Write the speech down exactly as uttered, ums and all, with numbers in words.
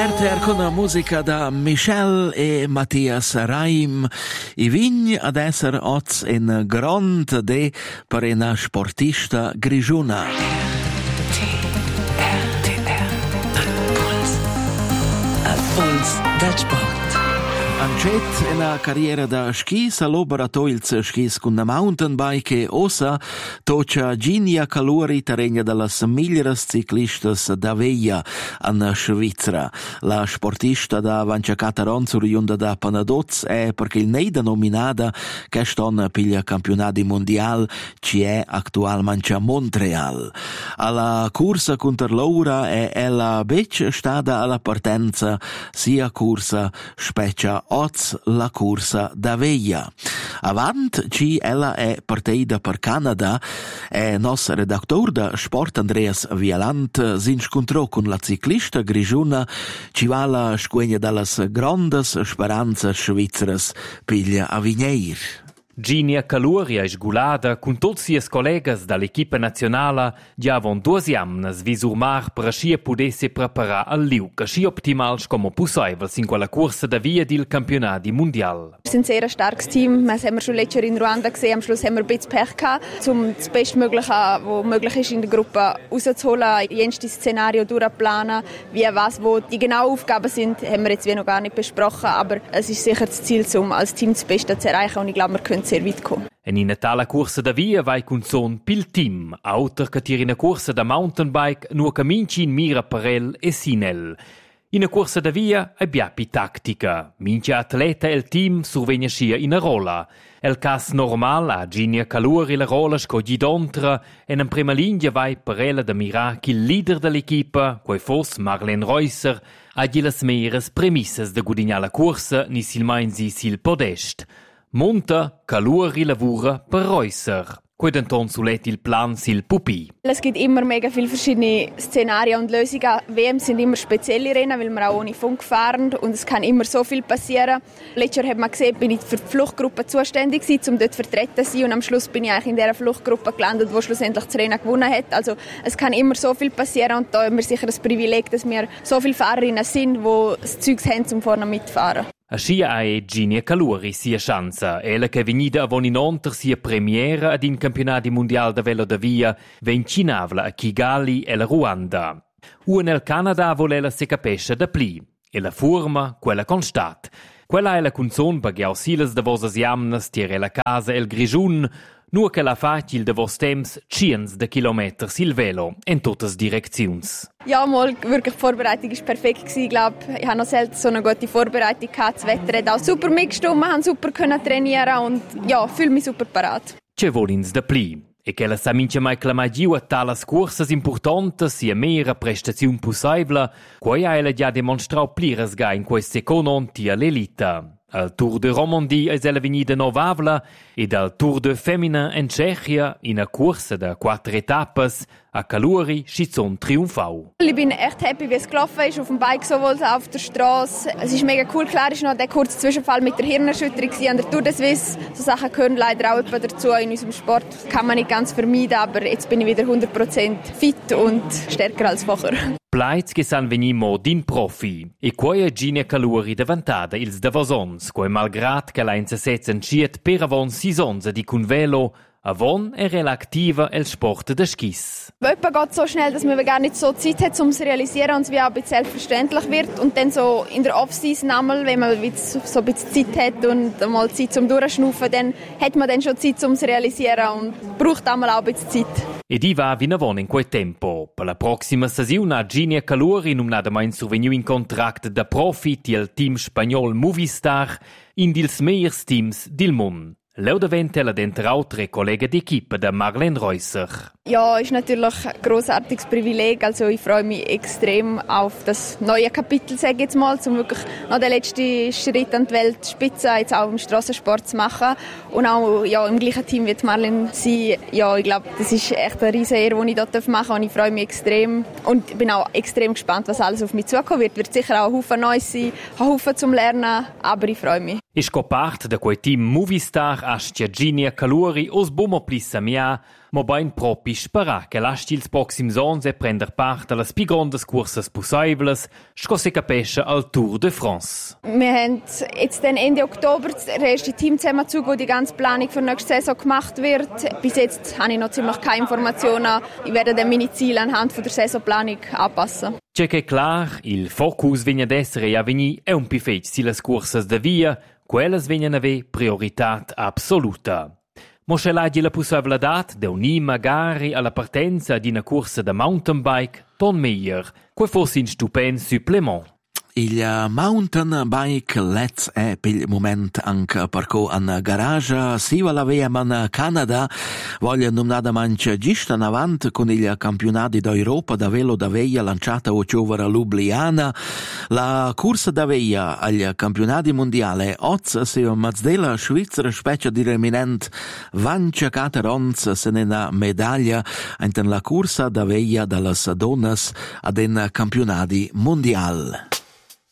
Erter con la musica da Michel e Mattias Reim. I vign ad esser oz in grond de per una sportista grigiuna. Puls del sport. Ancet in la carriera da ski salobra toilz skis con la mountain bike e osa tocia Ginia Caluri terrena dallas miglieras ciclistas da Veia in Svizzera. La sportista da Vanciacata Ronzuriunda da Panadoz è perché il neida nominada che ston piglia campionati mondial ci è attualmente a Montreal. Alla corsa contro Laura è ella bec stada alla partenza sia corsa specia oz la corsa da Veia. Avant ci ella è partida per Canada e nos redactor da Sport Andreas Vielant si incontrò con la ciclista grigiuna ci va la scuegna dallas grandes speranzas svizzeras piglia a Vigneir. Ginia Caluri è sgulada con tutti i suoi colleghi dall'equipe nazionale già avon due anni visurmar per scia potesse preparare al liu che scia optimals come possibile in quella corsa da via del campionato mondiale. Wir sind ein sehr starkes Team. Das haben wir schon letztes Jahr in Ruanda gesehen. Am Schluss haben wir ein bisschen Pech gehabt, um das Bestmögliche, was möglich ist in der Gruppe rauszuholen. Jenste Szenario durchplanen, wie was, wo die genauen Aufgaben sind, haben wir jetzt wie noch gar nicht besprochen. Aber es ist sicher das Ziel, um als Team das Beste zu erreichen. Und ich glaube, wir können sehr weit kommen. En in tale corsa da via vai con son pil team, auter che tira in corsa da mountain bike nur caminci in mira parel e sinel. In corsa da via è biapi tattica. Mincha atleta e il team survegna scia in rola. El cas normal a Ginia Caluri la rola scogli d'ontra e in prima linea vai parella da mirar che il leader dell'equipa, quei fos Marlene Reusser, ha le meilleres premisses da gudignar la corsa ni silmainsi sil podest. Monta, Caluri lavora per Reusser. Quedenton sulet il plan sil Pupi. Es gibt immer mega viele verschiedene Szenarien und Lösungen. W M sind immer spezielle Rennen, weil wir auch ohne Funk fahren und es kann immer so viel passieren. Letztes Jahr hat man gesehen, bin ich für die Fluchtgruppe zuständig gewesen, um dort vertreten zu sein und am Schluss bin ich eigentlich in dieser Fluchtgruppe gelandet, die schlussendlich das Rennen gewonnen hat. Also es kann immer so viel passieren und da haben wir sicher das Privileg, dass wir so viele Fahrerinnen sind, die das Zeug haben, um vorne mitzufahren. A scia è Ginia Caluri sia chance. Ella che venida avon inonter sia premiera ad in campionati mondial da velo da via vencinavla a Kigali e la Ruanda. U nel Canada voleva se capesce da pli. E la forma, quella constat. Quella è la canzone perché ausiles da vosas jamnas tiere la casa el grigiun, nur che la facil de vos temps ciens de kilometer sil velo in tuttes direczions. Ja, mal, wirklich, die Vorbereitung war perfekt. Ich glaube, ich habe noch selten so eine gute Vorbereitung gehabt. Das Wetter hat auch super mitgestimmt, wir haben super können trainieren und ja, fühle mich super parat. Ce volins da pli. E che la samince mai clamagiu a talas cursas importantes sia mera prestaziun possibile, quai ha ella già demonstrau pliras ga in quei secononti all'elita. Al Tour de Romandie è ella venida novavla e dal Tour de Femina in Cechia in a corsa da quattro etappes a Caluri schizon triumfau. Ich bin echt happy, wie es gelaufen ist, auf dem Bike sowohl als auch auf der Straße. Es ist mega cool, klar ist noch der kurze Zwischenfall mit der Hirnerschütterung an der Tour de Suisse. So Sachen gehören leider auch etwa dazu in unserem Sport. Kann man nicht ganz vermeiden, aber jetzt bin ich wieder hundert Prozent fit und stärker als vorher. Plaiz che san venimo din profi, e quai è Ginia Caluri davantada ils davosons, quai malgrat che la insesetzen schiet per avon sisonza di cun velo, avon era activa el sport de skis. Etwa geht so schnell, dass man gar nicht so Zeit hat, um es zu realisieren und es wie auch ein bisschen selbstverständlich wird. Und dann so in der Off-Season einmal, wenn man so ein bisschen Zeit hat und mal Zeit zum Durchschnaufen, dann hat man dann schon Zeit, um es zu realisieren und braucht einmal auch ein bisschen Zeit. E di va vinavon in quel tempo. Per la prossima stagione a Ginia Caluri numnada mai surveniu in contract da profi til team spagnol Movistar in dils meiers teams dil mund. Leudavente la denter autre Kollege d'Equipe der Marlene Reusser. Ja, ist natürlich ein grossartiges Privileg. Also ich freue mich extrem auf das neue Kapitel, sage ich jetzt mal, um wirklich noch den letzten Schritt an die Weltspitze jetzt auch im Strassensport zu machen und auch ja, im gleichen Team wie Marlene sein. Ja, ich glaube, das ist echt eine riesige Ehre, die ich dort machen darf und ich freue mich extrem und bin auch extrem gespannt, was alles auf mich zukommen wird. Wird sicher auch ein Haufen Neues sein, ein Haufen zum Lernen, aber ich freue mich. E scopart da quei team Movistar astia Ginia Caluri os bumo plissa mia, mo bain propi spera che lasti ils proxims ons e prender part alle pi grandes cursas possibles, sco se capesce al Tour de France. Wir haben jetzt dann Ende Oktober das erste Team zusammenzug, wo die ganze Planung für nächste Saison gemacht wird. Bis jetzt habe ich noch ziemlich keine Informationen. Ich werde dann meine Ziele anhand von der Saisonplanung anpassen. C'è che clar, il focus vigna d'essere e a venir è un pifetg si las cursas da via, quelles vignan ave prioritat absoluta. Mosce l'agi la possibilitat de unir magari alla partenza di una corsa da mountain bike ton meglio, que fosse un stupendo supplement. Il mountain bike Let's è per il momento anche perché in garage si va la via in Canada voglio nominare manca gista in avanti con il campionato d'Europa da velo da veia lanciata a ottobre a Ljubljana. La corsa da veia agli campionati mondiali oggi si è mazdela Svizzera specie di reminent vancia cateronz se ne una medaglia in la corsa da veia dalle donne ad in campionati mondiali.